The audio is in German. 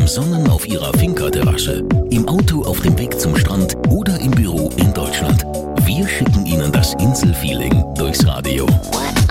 Sonnen auf Ihrer Finca-Terrasse, im Auto auf dem Weg zum Strand oder im Büro in Deutschland. Wir schicken Ihnen das Inselfeeling durchs Radio.